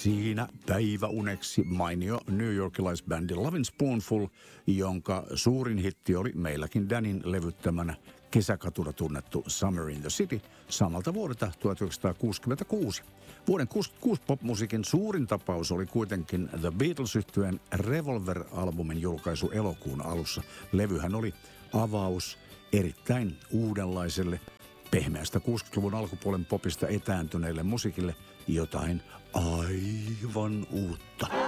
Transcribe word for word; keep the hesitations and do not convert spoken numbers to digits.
siinä päiväuneksi mainio newyorkilaisbändi Lovin' Spoonful, jonka suurin hitti oli meilläkin Danin levyttämänä kesäkatuna tunnettu Summer in the City samalta vuodelta tuhatyhdeksänsataakuusikymmentäkuusi. Vuoden kuusikymmentäkuusi popmusiikin suurin tapaus oli kuitenkin The Beatles-yhtyeen Revolver-albumin julkaisu elokuun alussa. Levyhän oli avaus erittäin uudenlaiselle, pehmeästä kuusikymmentäluvun alkupuolen popista etääntyneelle musiikille, jotain aivan uutta.